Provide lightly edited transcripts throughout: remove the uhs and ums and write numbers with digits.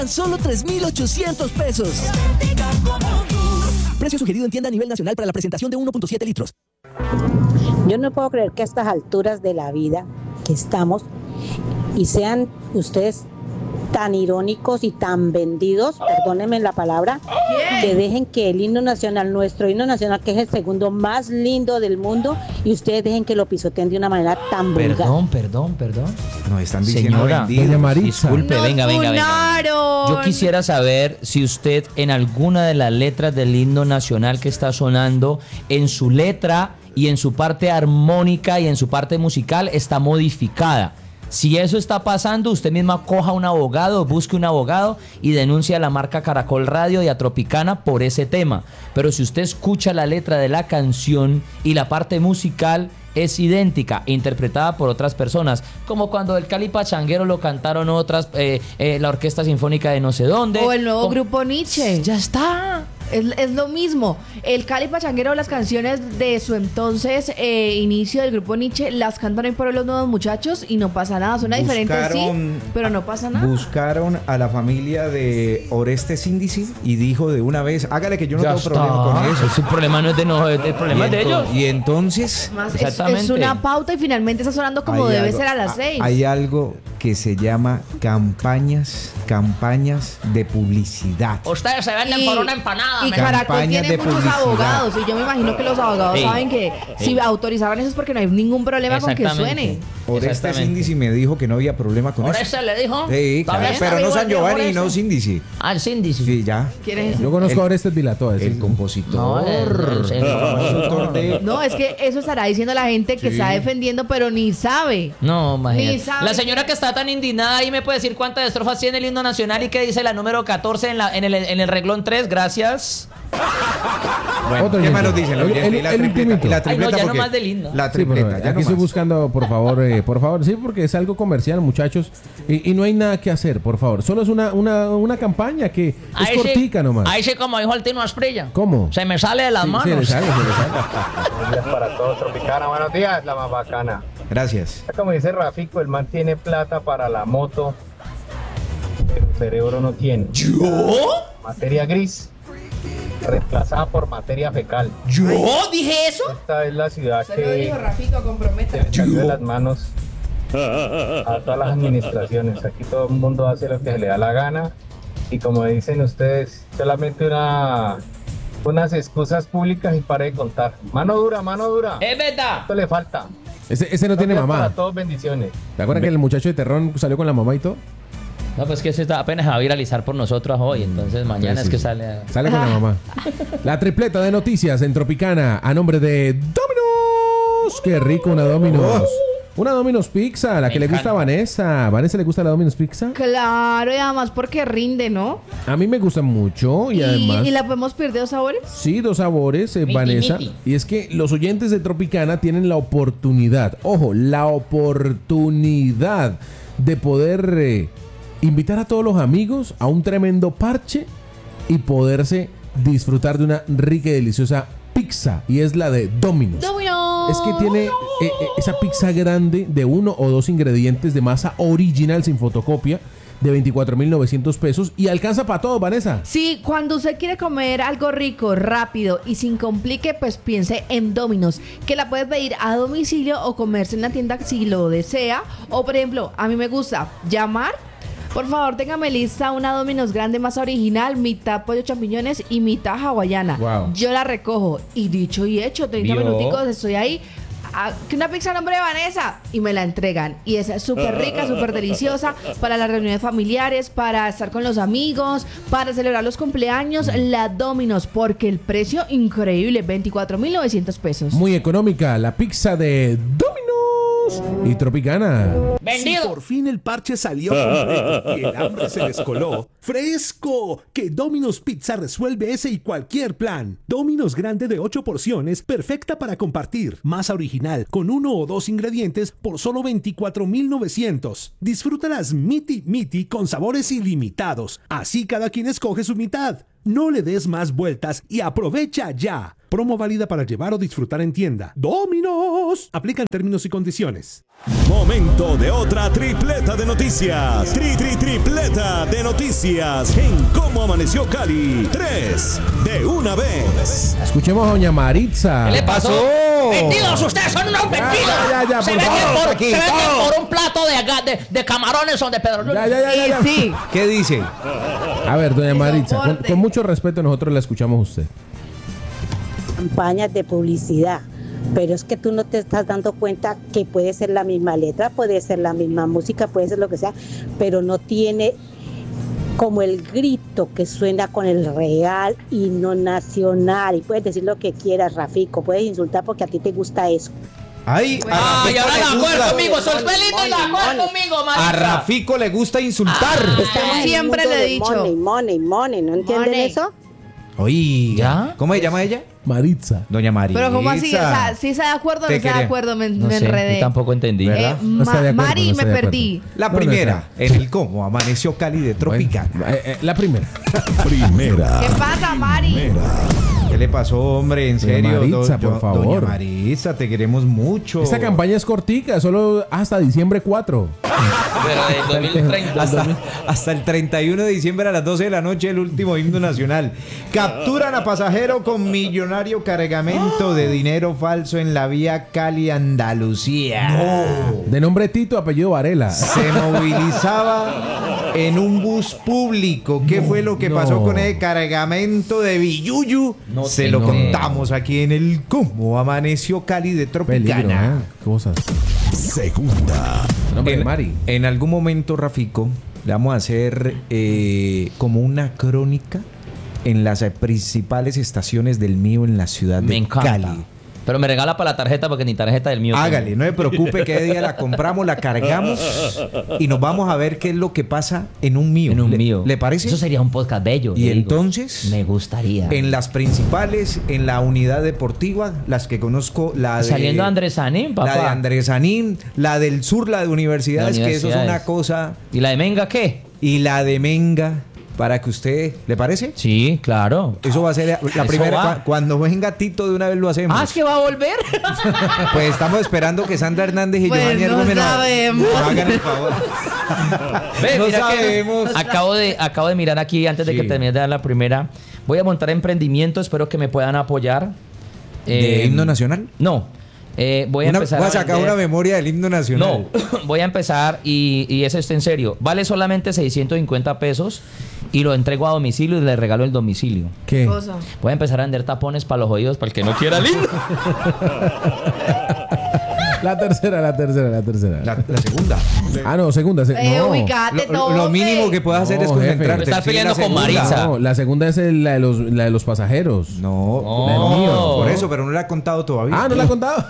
Solo 3,800 pesos. Precio sugerido en tienda a nivel nacional para la presentación de 1.7 litros. Yo no puedo creer que a estas alturas de la vida que estamos y sean ustedes tan irónicos y tan vendidos, perdónenme la palabra, que dejen que el himno nacional, nuestro himno nacional, que es el segundo más lindo del mundo, y ustedes dejen que lo pisoteen de una manera tan vulgar. Perdón. Nos están diciendo Señora, vendidos. disculpe, venga. Yo quisiera saber si usted en alguna de las letras del himno nacional que está sonando, en su letra y en su parte armónica y en su parte musical está modificada. Si eso está pasando, usted misma coja un abogado, busque un abogado y denuncie a la marca Caracol Radio y a Tropicana por ese tema. Pero si usted escucha la letra de la canción y la parte musical es idéntica, interpretada por otras personas, como cuando el Cali Pachanguero lo cantaron otras, la Orquesta Sinfónica de no sé dónde. O el nuevo grupo Nietzsche. Ya está. Es lo mismo. El Cali Pachanguero, las canciones de su entonces inicio del grupo Nietzsche, las cantan hoy por los nuevos muchachos y no pasa nada. Suena diferente, sí, pero no pasa nada. Buscaron a la familia de Orestes Índice y dijo de una vez, hágale que yo no Ya tengo problema con eso. Ese problema no es de nosotros, el problema es de ellos. Y entonces Más, es una pauta y finalmente está sonando como hay debe algo- ser a las 6. Hay algo que se llama campañas de publicidad. Ustedes se venden por una empanada. Y Caracol Campañas tiene de muchos publicidad. abogados y yo me imagino que los abogados Ey, saben que si autorizaban eso es porque no hay ningún problema con que Exactamente. suene. Orestes Exactamente. Índice me dijo que no había problema con eso. ¿Orestes le dijo? Sí, claro, ¿Todavía está pero no vivo San el viejo Giovanni, no Orestes? Síndice. Ah, el síndice. Sí, ya. ¿Quién es ese? Yo conozco a Orestes Vilatoa. El compositor. No, No, es que eso estará diciendo la gente que está defendiendo, pero ni sabe. No, imagínate. Ni sabe. La señora que está tan indignada ahí me puede decir cuántas estrofas tiene el himno nacional y qué dice la número 14 en el reglón 3. Gracias. Bueno, Otro ¿qué más ejemplo. nos dicen? La El ultimito. la Ay, no, tripleta ya porque- nomás del himno. La Sí, tripleta, pero ya aquí estoy nomás. buscando, por favor, sí, porque es algo comercial, muchachos, y no hay nada que hacer, por favor. Solo es una campaña que es Ahí cortica nomás. Ahí sí, como dijo el Tino Asprilla. ¿Cómo? Se me sale de las Sí, manos. se le sale. Buenos días para todos, Tropicana. Buenos días, la más bacana. Gracias. Como dice Rafico, el man tiene plata para la moto, pero cerebro no tiene. ¿Yo? Materia gris, reemplazada por materia fecal. ¿Yo dije eso? Esta es la ciudad Se lo dijo que Rafito, compromete. se salió de las manos a todas las administraciones. Aquí todo el mundo hace lo que se le da la gana y como dicen ustedes, solamente unas excusas públicas y para de contar. Mano dura, mano dura. Es verdad. Esto le falta. Ese no tiene Gracias mamá. Para todos, bendiciones. ¿Te acuerdas que el muchacho de Terrón salió con la mamá y todo? No, pues que ese está, apenas se va a viralizar por nosotros hoy, entonces mañana Sí, es que sí. sale a... Sale con la mamá. La tripleta de noticias en Tropicana a nombre de Domino's. ¡Qué rico una Domino's! Una Domino's Pizza, la que le gusta a Vanessa. ¿Vanessa le gusta la Domino's Pizza? Claro, y además porque rinde, ¿no? A mí me gusta mucho y además... ¿Y la podemos pedir de 2 sabores? Sí, 2 sabores, Vanessa. miti. Y es que los oyentes de Tropicana tienen la oportunidad, ojo, la oportunidad de poder invitar a todos los amigos a un tremendo parche y poderse disfrutar de una rica y deliciosa pizza. Y es la de Domino's. ¡Domino! Es que tiene esa pizza grande de 1 o 2 ingredientes de masa original sin fotocopia de 24,900 pesos y alcanza para todo, Vanessa. Sí, cuando usted quiere comer algo rico, rápido y sin complique, pues piense en Domino's, que la puede pedir a domicilio o comerse en la tienda si lo desea. O por ejemplo, a mí me gusta llamar. Por favor, téngame lista una Domino's grande más original, mitad pollo champiñones y mitad hawaiana. Wow. Yo la recojo y dicho y hecho, 30 ¿Vio? minuticos estoy ahí. Que una pizza a nombre de Vanessa y me la entregan y es súper rica, súper deliciosa para las reuniones familiares, para estar con los amigos, para celebrar los cumpleaños. La Domino's, porque el precio increíble, 24,900 pesos. Muy económica, la pizza de Domino's y Tropicana. Si por fin el parche salió completo y el hambre se descoló, ¡fresco! Que Domino's Pizza resuelve ese y cualquier plan. Domino's grande de 8 porciones, perfecta para compartir. Masa original, con 1 o 2 ingredientes por solo 24,900. Disfrútalas miti miti con sabores ilimitados. Así cada quien escoge su mitad. No le des más vueltas y aprovecha ya. Promo válida para llevar o disfrutar en tienda. ¡Dominos! Aplican términos y condiciones. Momento de otra tripleta de noticias. Tripleta de noticias en Cómo Amaneció Cali. 3 de una vez. Escuchemos a doña Maritza. ¿Qué le pasó? ¡Vendidos! ¡Ustedes son unos vendidos! Ya, se por venden favor, por, aquí, se venden todo. por un plato de camarones son de Pedro. Ya. Sí. ¿Qué dice? A ver, doña Maritza, soporte. con mucho respeto nosotros la escuchamos a usted. Campañas de publicidad, pero es que tú no te estás dando cuenta que puede ser la misma letra, puede ser la misma música, puede ser lo que sea, pero no tiene como el grito que suena con el real himno nacional. Y puedes decir lo que quieras, Rafico, puedes insultar porque a ti te gusta eso. Ay, Ay, ahora la acuerdo conmigo, soy lindo y la acuerdo conmigo, a Maritza. Rafico le gusta insultar. Estamos en el siempre mundo le he del dicho. money, ¿no entienden Money. eso? Oye, ¿Ya? ¿cómo se llama ella? Maritza. Doña Maritza. Pero ¿cómo así? O sea, ¿sí está de acuerdo o Te no está de quería. acuerdo? Me No sé, enredé. yo tampoco entendí. ¿Verdad? No está de acuerdo, Mari, no está me de acuerdo. perdí. La Bueno, primera, en el Cómo Amaneció Cali de Tropicana. Bueno, la primera. Primera. ¿Qué pasa, Mari? ¿Qué le pasó, hombre? En Doña serio, Maritza, por favor. Doña Maritza, te queremos mucho. Esta campaña es cortica, solo hasta diciembre 4. Pero de 2030. Hasta el 31 de diciembre a las 12 de la noche, el último himno nacional. Capturan a pasajero con millonario cargamento de dinero falso en la vía Cali-Andalucía. De nombre Tito, apellido Varela. Se movilizaba en un bus público. ¿Qué fue lo que pasó con el cargamento de Billuyu? No Se te lo creo. contamos aquí en el Cómo Amaneció Cali de Peligro, Tropicana. Cosas. Segunda. Nombre de Mari. En algún momento, Rafico, le vamos a hacer como una crónica en las principales estaciones del mío en la ciudad Me de encanta. Cali. Pero me regala para la tarjeta porque ni tarjeta del mío. Hágale, no se preocupe que día la compramos, la cargamos y nos vamos a ver qué es lo que pasa en un mío. En un mío. ¿Le parece? Eso sería un podcast bello. Y le digo. entonces, Me gustaría. en las principales, en la unidad deportiva, las que conozco, la de... Saliendo Andrés Sanín, papá. La de Andrés Sanín, la del sur, la de universidades, La que eso es una universidades. cosa... ¿Y la de Menga qué? Y la de Menga, para que usted... ¿Le parece? Sí, claro. Eso va a ser la Eso primera. va. Cuando venga Tito, de una vez lo hacemos. Ah, ¿es que va a volver? Pues estamos esperando que Sandra Hernández y Pues Giovanni no Argumen sabemos. nos hagan el favor. Ve, No mira que sabemos. acabo de mirar aquí antes de Sí. que termine de dar la primera. Voy a montar emprendimiento, espero que me puedan apoyar. ¿De himno nacional? No. Voy a empezar Voy a sacar vender- una memoria del himno nacional. No, voy a empezar y eso está en serio. Vale solamente 650 pesos y lo entrego a domicilio y le regalo el domicilio. ¿Qué? Cosa. Voy a empezar a vender tapones para los oídos para el que no quiera el himno. La tercera. La segunda. Ah, no, segunda. No. Ubicate, Lo mínimo que puedes hacer No, es jefe. concentrarte. Estás Sí, peleando la con segunda. Maritza. No, la segunda es la de los pasajeros. No, No. mío. por eso, pero no la he contado todavía. Ah, ¿no la ha contado?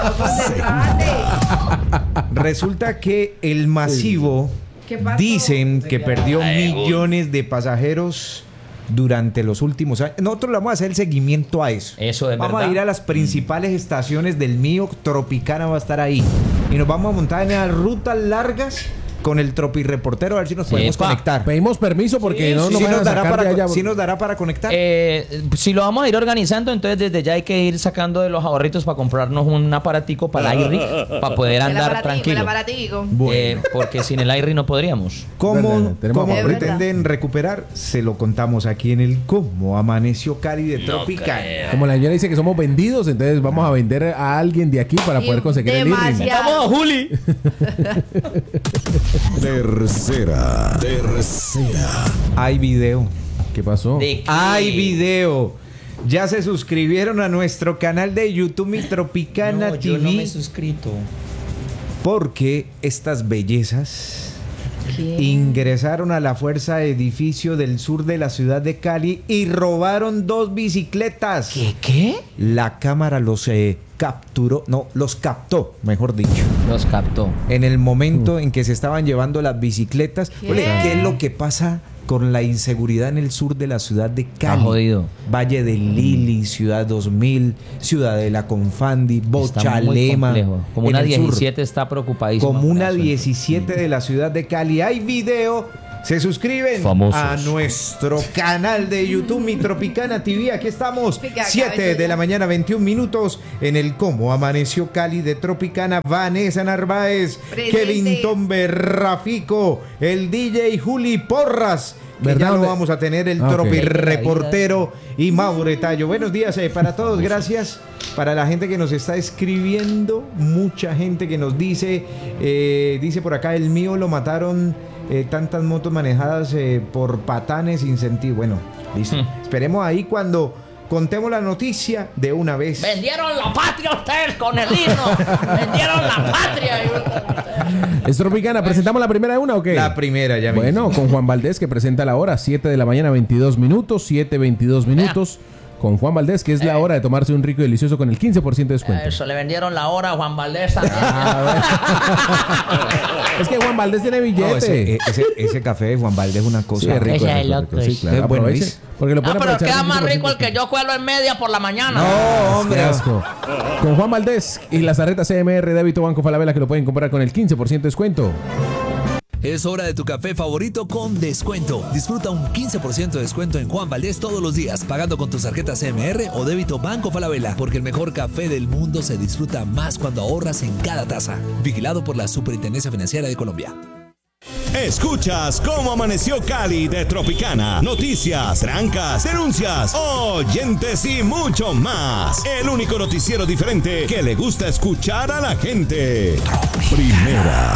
Resulta que el masivo ¿Qué pasó? dicen que perdió millones de pasajeros durante los últimos años. Nosotros le vamos a hacer el seguimiento a eso. Eso es Vamos verdad. a ir a las principales estaciones del mío. Tropicana va a estar ahí. Y nos vamos a montar en las rutas largas con el Tropireportero a ver si nos podemos Sepa. conectar. Pedimos permiso porque no Sí, nos van a nos dará sacar de allá. sí nos dará para conectar. Si lo vamos a ir organizando, entonces desde ya hay que ir sacando de los ahorritos para comprarnos un aparatico para el iRig para poder andar tranquilo. Porque sin el iRig no podríamos. ¿Cómo, Verdad, tenemos cómo que- pretenden recuperar? Se lo contamos aquí en el Cómo Amaneció Cali de Tropicana. Como la señora dice que somos vendidos, entonces vamos a vender a alguien de aquí para poder conseguir el IRRI. demasiado. ¡Vamos, Juli! Tercera. Hay video. ¿Qué pasó? ¿De qué? Hay video. Ya se suscribieron a nuestro canal de YouTube Mi Tropicana No, TV. yo no me he suscrito. Porque estas bellezas ingresaron a la fuerza edificio del sur de la ciudad de Cali y robaron 2 bicicletas. ¿Qué? La cámara los capturó, no, los captó, mejor dicho. Los captó. En el momento en que se estaban llevando las bicicletas. ¿Qué? Ole, ¿qué es lo que pasa con la inseguridad en el sur de la ciudad de Cali? jodido. Valle del Lili, Ciudad 2000, Ciudadela Confandi, Está muy Bochalema. complejo. Comuna en el sur. 17 está preocupadísima. Comuna por eso. 17 de la ciudad de Cali. Hay video. se suscriben Famosos. a nuestro canal de YouTube, Mi Tropicana TV. Aquí estamos, 7 de la mañana, 21 minutos, en el Cómo Amaneció Cali de Tropicana. Vanessa Narváez, Presente. Kevin Tombe, Rafico, el DJ Juli Porras, que ¿Verdad? ya lo vamos a tener, el Tropi Ok. reportero, y Maure Tallo. Buenos días para todos, gracias para la gente que nos está escribiendo, mucha gente que nos dice, dice por acá, el mío lo mataron, tantas motos manejadas por patanes sin sentido. Bueno, listo. Esperemos ahí cuando contemos la noticia de una vez. Vendieron la patria ustedes con el himno. Vendieron la patria. Es Tropicana, ¿presentamos la primera de una o qué? La primera, ya mismo. Bueno, con Juan Valdés, que presenta la hora, 7 de la mañana, 22 minutos, 7:22 minutos. Con Juan Valdés, que es la hora de tomarse un rico y delicioso con el 15% de descuento. Eso, le vendieron la hora a Juan Valdés también. Es que Juan Valdés tiene billete. No, ese café de Juan Valdés es una cosa. Sí, es rico, Ese es es rico, loco, rico. Sí, sí. claro, Es bueno, aproveche, ¿ves? porque lo No, pueden pero aprovechar queda al más 15% rico el que yo cuelo en media por la mañana. No, hombre. Qué asco. Con Juan Valdés y las tarjetas CMR Débito Banco Falabella, que lo pueden comprar con el 15% de descuento. Es hora de tu café favorito con descuento. Disfruta un 15% de descuento en Juan Valdés todos los días, pagando con tus tarjetas CMR o débito Banco Falabella, porque el mejor café del mundo se disfruta más cuando ahorras en cada taza. Vigilado por la Superintendencia Financiera de Colombia. Escuchas Cómo Amaneció Cali de Tropicana. Noticias, trancas, denuncias, oyentes y mucho más. El único noticiero diferente que le gusta escuchar a la gente. Primera.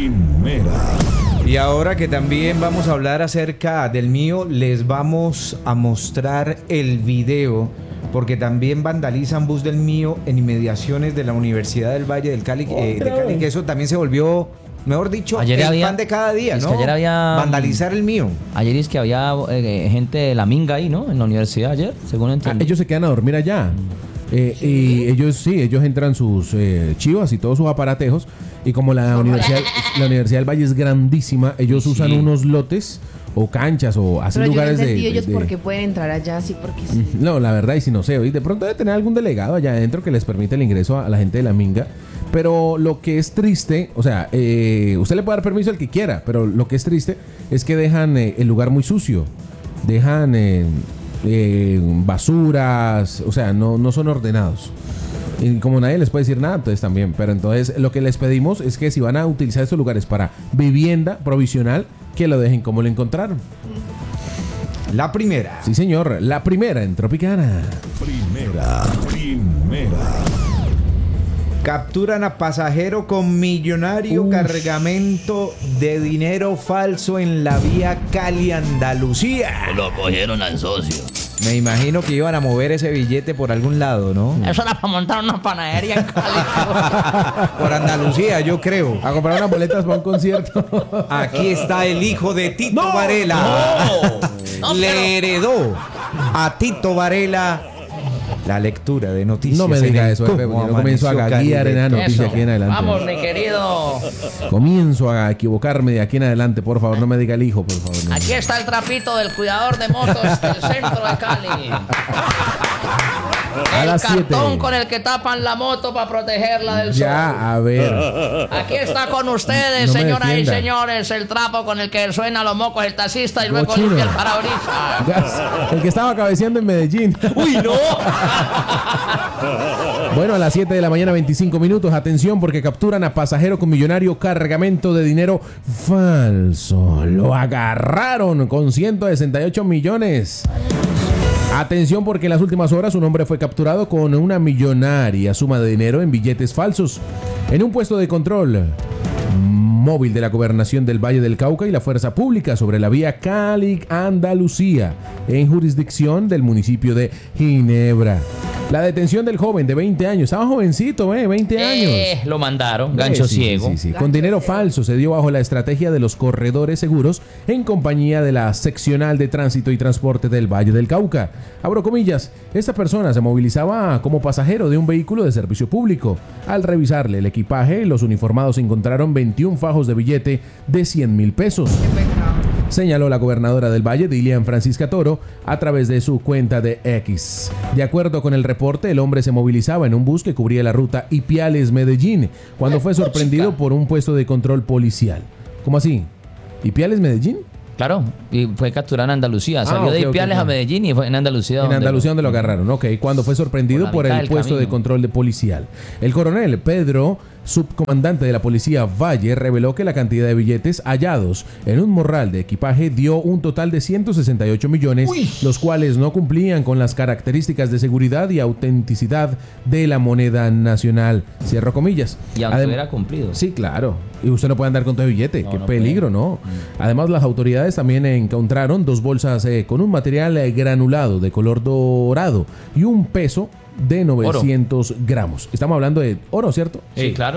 Y ahora que también vamos a hablar acerca del mío, les vamos a mostrar el video, porque también vandalizan bus del mío en inmediaciones de la Universidad del Valle del Cali, de Cali, que eso también se volvió, mejor dicho, Ayer el había- pan de cada día, es ¿no? que ayer había- vandalizar el mío. Ayer es que había gente de la Minga ahí, ¿no? En la universidad ayer, según entendí. Ellos se quedan a dormir allá. Y ellos entran sus chivas y todos sus aparatejos. Y como la Universidad del Valle es grandísima, ellos Sí. usan unos lotes o canchas o así Pero yo no lugares entendí de... ellos por qué pueden entrar allá así, porque sí. No, la verdad, y si no sé, y de pronto debe tener algún delegado allá adentro que les permite el ingreso a la gente de la Minga. Pero lo que es triste, o sea, usted le puede dar permiso al que quiera, pero lo que es triste es que dejan el lugar muy sucio. Dejan basuras, o sea, no son ordenados. Y como nadie les puede decir nada, entonces también. Pero entonces lo que les pedimos es que si van a utilizar estos lugares para vivienda provisional, que lo dejen como lo encontraron. La primera. Sí, señor, la primera en Tropicana. Primera. Capturan a pasajero con millonario cargamento de dinero falso en la vía Cali-Andalucía. Lo cogieron al socio. Me imagino que iban a mover ese billete por algún lado, ¿no? Eso era para montar una panadería en Cali. Por Andalucía, yo creo. A comprar unas boletas para un concierto. Aquí está el hijo de Tito Varela. No, Le pero- heredó a Tito Varela la lectura de noticias. No me en diga el eso, Cómo Pepe, yo comienzo a Amaneció gaguear Cali en la de noticia Eso. aquí en adelante. Vamos, mi querido. Comienzo a equivocarme de aquí en adelante, por favor, no me diga el hijo, por favor. no. Aquí está el trapito del cuidador de motos del centro de Cali. A El las cartón 7. con el que tapan la moto para protegerla del sol. Ya, a ver. Aquí está con ustedes, No me señoras y defienda. señores, el trapo con el que suena los mocos el taxista y luego Cochino. limpia el parabrisas. El que estaba cabeceando en Medellín. ¡Uy, no! Bueno, a las 7 de la mañana, 25 minutos. Atención, porque capturan a pasajero con millonario cargamento de dinero falso. Lo agarraron con 168 millones. Atención, porque en las últimas horas un hombre fue capturado con una millonaria suma de dinero en billetes falsos en un puesto de control móvil de la Gobernación del Valle del Cauca y la Fuerza Pública sobre la vía Cali-Andalucía, en jurisdicción del municipio de Ginebra. La detención del joven de 20 años, estaba jovencito, 20 años. Lo mandaron, gancho Sí, ciego. sí. Con dinero falso se dio bajo la estrategia de los corredores seguros en compañía de la seccional de tránsito y transporte del Valle del Cauca. Abro comillas, esta persona se movilizaba como pasajero de un vehículo de servicio público. Al revisarle el equipaje, los uniformados encontraron 21 fajos de billete de 100,000 pesos. Señaló la gobernadora del Valle, Dilian Francisca Toro, a través de su cuenta de X. De acuerdo con el reporte, el hombre se movilizaba en un bus que cubría la ruta Ipiales-Medellín, cuando fue sorprendido por un puesto de control policial. ¿Cómo así? ¿Ipiales-Medellín? Claro, y fue capturado en Andalucía. Salió de Ipiales a Medellín y fue en Andalucía. En Andalucía donde lo agarraron, ok. Cuando fue sorprendido por el puesto de control de policial. El coronel Pedro, subcomandante de la policía Valle, reveló que la cantidad de billetes hallados en un morral de equipaje dio un total de 168 millones, los cuales no cumplían con las características de seguridad y autenticidad de la moneda nacional. Cierro comillas. Y aunque hubiera cumplido. Sí, claro. Y usted no puede andar con todo el billete. Qué peligro, ¿no? Además, las autoridades también encontraron 2 bolsas con un material granulado de color dorado y un peso de 900 gramos. Estamos hablando de oro, ¿cierto? Sí, claro.